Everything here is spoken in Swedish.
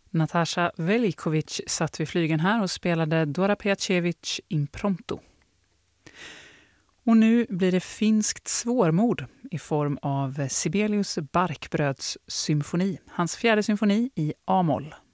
Natasha Velikovic satt vid flygeln här och spelade Dora Pejacevic Impromptu. Och nu blir det finskt svårmod i form av Sibelius Barkbröds symfoni, hans 4:e symfoni i A-moll.